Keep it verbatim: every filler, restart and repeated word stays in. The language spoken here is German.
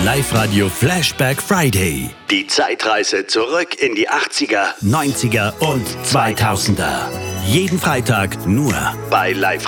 Live-Radio Flashback Friday. Die Zeitreise zurück in die achtziger, neunziger und zweitausender. Jeden Freitag nur bei Live